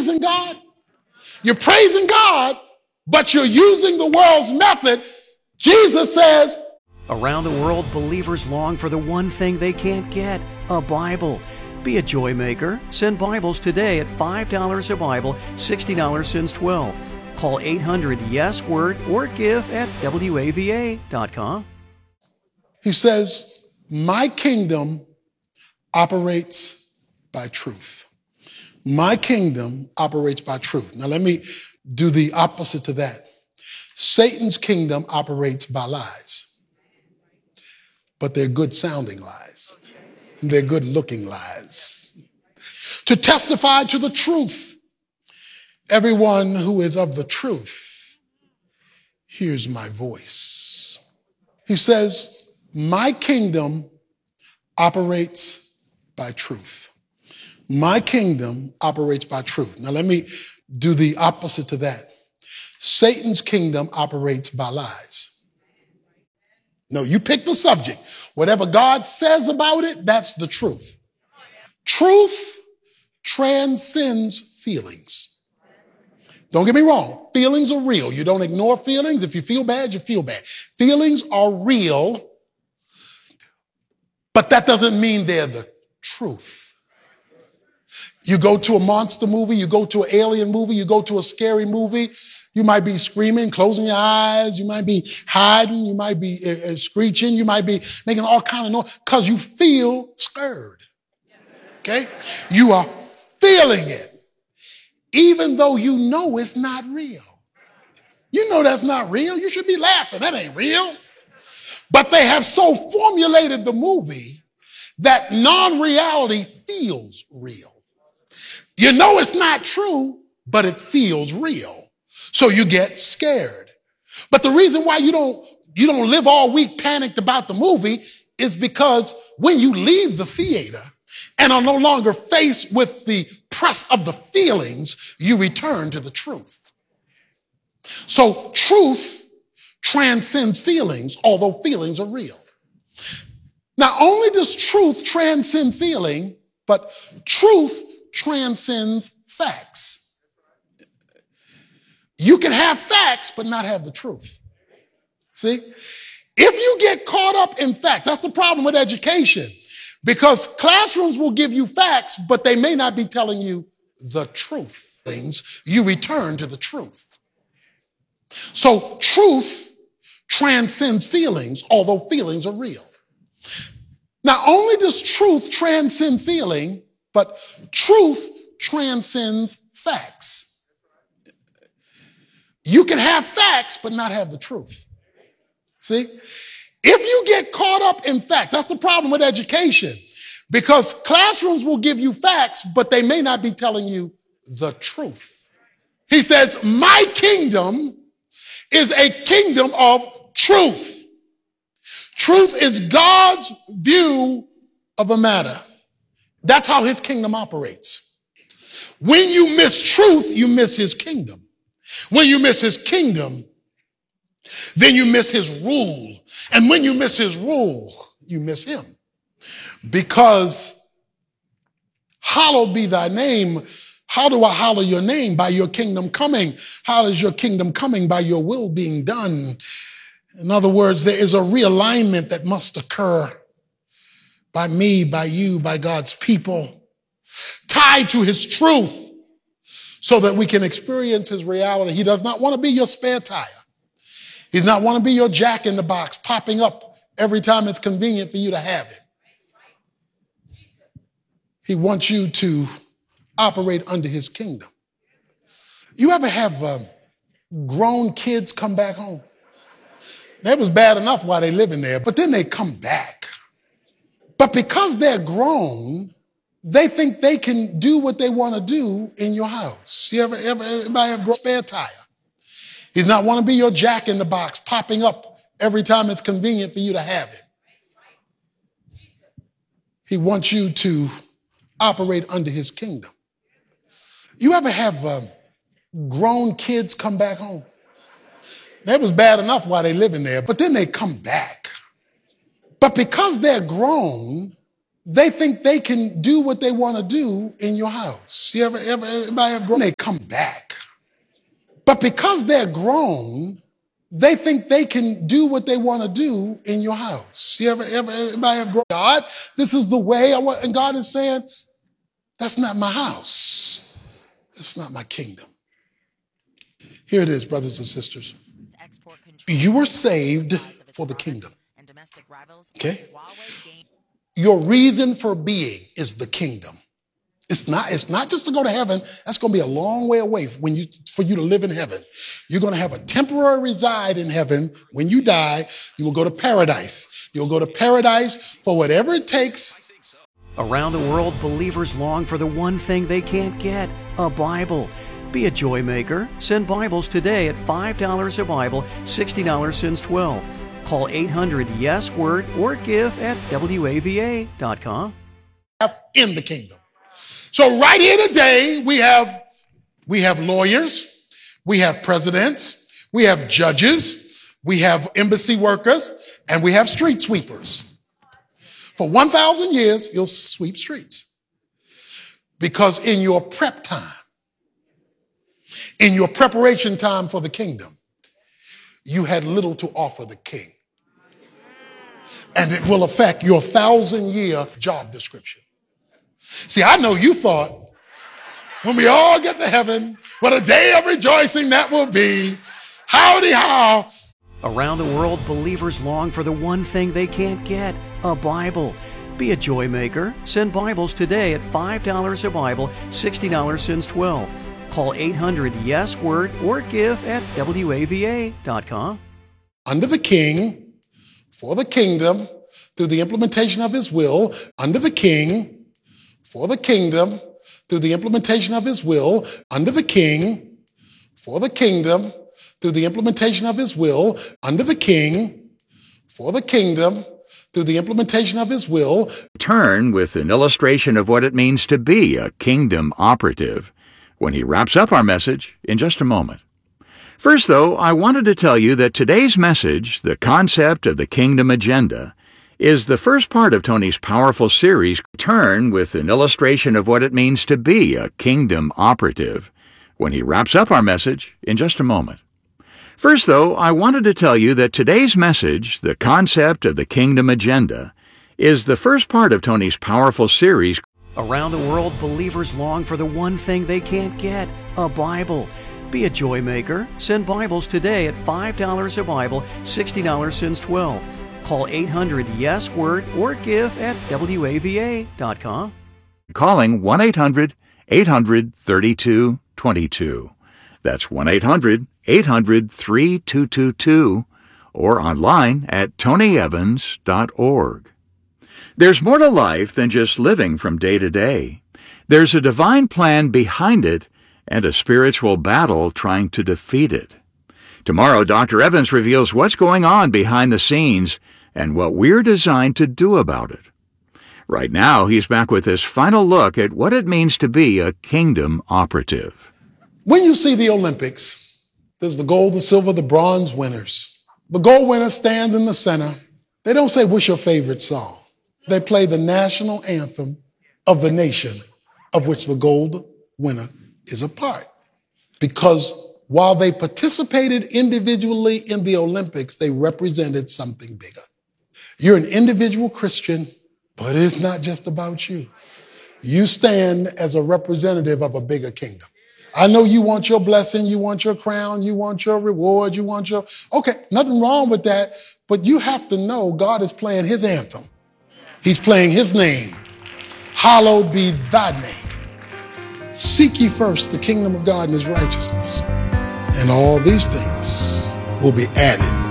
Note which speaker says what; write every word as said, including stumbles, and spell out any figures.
Speaker 1: praising God? You're praising God, but you're using the world's method. Jesus says,
Speaker 2: around the world, believers long for the one thing they can't get, a Bible. Be a joy maker. Send Bibles today at five dollars a Bible, sixty dollars since twelve. Call eight hundred yes word or give at W A V A dot com.
Speaker 1: He says, my kingdom operates by truth. My kingdom operates by truth. Now let me do the opposite to that. Satan's kingdom operates by lies. But they're good sounding lies. They're good looking lies. To testify to the truth. Everyone who is of the truth hears my voice. He says, my kingdom operates by truth. My kingdom operates by truth. Now let me do the opposite to that. Satan's kingdom operates by lies. No, you pick the subject. Whatever God says about it, that's the truth. Truth transcends feelings. Don't get me wrong. Feelings are real. You don't ignore feelings. If you feel bad, you feel bad. Feelings are real, but that doesn't mean they're the truth. You go to a monster movie, you go to an alien movie, you go to a scary movie, you might be screaming, closing your eyes, you might be hiding, you might be uh, uh, screeching, you might be making all kind of noise because you feel scared. Okay? You are feeling it, even though you know it's not real. You know that's not real. You should be laughing. That ain't real. But they have so formulated the movie that non-reality feels real. You know it's not true, but it feels real. So you get scared. But the reason why you don't, you don't live all week panicked about the movie is because when you leave the theater and are no longer faced with the press of the feelings, you return to the truth. So truth transcends feelings, although feelings are real. Not only does truth transcend feeling, but truth transcends facts. You can have facts, but not have the truth. See? If you get caught up in facts, that's the problem with education. Because classrooms will give you facts, but they may not be telling you the truth. Things, you return to the truth. So truth transcends feelings, although feelings are real. Not only does truth transcend feeling, but truth transcends facts. You can have facts, but not have the truth. See? If you get caught up in facts, that's the problem with education. Because classrooms will give you facts, but they may not be telling you the truth. He says, my kingdom is a kingdom of truth. Truth is God's view of a matter. That's how his kingdom operates. When you miss truth, you miss his kingdom. When you miss his kingdom, then you miss his rule. And when you miss his rule, you miss him. Because hallowed be thy name. How do I hallow your name? By your kingdom coming. How is your kingdom coming? By your will being done. In other words, there is a realignment that must occur by me, by you, by God's people, tied to his truth so that we can experience his reality. He does not want to be your spare tire. He does not want to be your jack in the box popping up every time it's convenient for you to have it. He wants you to operate under his kingdom. You ever have um, grown kids come back home? That was bad enough while they living there, but then they come back. But because they're grown, they think they can do what they want to do in your house. You ever, ever anybody have a spare tire? He does not want to be your jack in the box popping up every time it's convenient for you to have it. He wants you to operate under his kingdom. You ever have um, grown kids come back home? That was bad enough while they living there, but then they come back. But because they're grown, they think they can do what they want to do in your house. You ever, ever, everybody have grown? They come back. But because they're grown, they think they can do what they want to do in your house. You ever, ever, everybody have grown? God, this is the way I want, and God is saying, that's not my house. That's not my kingdom. Here it is, brothers and sisters. You were saved for the kingdom. Okay? Your reason for being is the kingdom. It's not, it's not just to go to heaven. That's going to be a long way away when you, for you to live in heaven. You're going to have a temporary reside in heaven. When you die, you will go to paradise. You'll go to paradise for whatever it takes.
Speaker 2: Around the world, believers long for the one thing they can't get, a Bible. Be a joy maker. Send Bibles today at five dollars a Bible, sixty dollars since twelve. Call eight hundred yes word or give at W A V A dot com.
Speaker 1: In the kingdom. So right here today, we have, we have lawyers, we have presidents, we have judges, we have embassy workers, and we have street sweepers. For one thousand years, you'll sweep streets. Because in your prep time, in your preparation time for the kingdom, you had little to offer the king. And it will affect your thousand-year job description. See, I know you thought, when we all get to heaven, what a day of rejoicing that will be. Howdy how.
Speaker 2: Around the world, believers long for the one thing they can't get, a Bible. Be a joy maker. Send Bibles today at five dollars a Bible, sixty dollars since twelve. Call eight hundred yes word or give at W A V A dot com.
Speaker 1: Under the king, for the kingdom, through the implementation of his will, under the king, for the kingdom, through the implementation of his will, under the king, for the kingdom, through the implementation of his will, under the king, for the kingdom, through the implementation of his will.
Speaker 3: Turn with an illustration of what it means to be a kingdom operative when he wraps up our message in just a moment. First, though, I wanted to tell you that today's message, The Concept of the Kingdom Agenda, is the first part of Tony's powerful series, Turn with an illustration of what it means to be a kingdom operative, when he wraps up our message in just a moment. First, though, I wanted to tell you that today's message, The Concept of the Kingdom Agenda, is the first part of Tony's powerful series.
Speaker 2: Around the world, believers long for the one thing they can't get, a Bible. Be a joy maker. Send Bibles today at five dollars a Bible, sixty dollars since twelve. Call eight hundred yes word or give at W A V A dot com.
Speaker 3: Calling one eight hundred eight hundred thirty-two twenty-two. That's one eight hundred eight hundred thirty-two twenty-two or online at tony evans dot org. There's more to life than just living from day to day. There's a divine plan behind it and a spiritual battle trying to defeat it. Tomorrow, Doctor Evans reveals what's going on behind the scenes and what we're designed to do about it. Right now, he's back with this final look at what it means to be a kingdom operative.
Speaker 1: When you see the Olympics, there's the gold, the silver, the bronze winners. The gold winner stands in the center. They don't say, what's your favorite song? They play the national anthem of the nation of which the gold winner is a part. Because while they participated individually in the Olympics, they represented something bigger. You're an individual Christian, but it's not just about you. You stand as a representative of a bigger kingdom. I know you want your blessing, you want your crown, you want your reward, you want your... Okay, nothing wrong with that, but you have to know God is playing his anthem. He's playing his name. Hallowed be thy name. Seek ye first the kingdom of God and his righteousness, and all these things will be added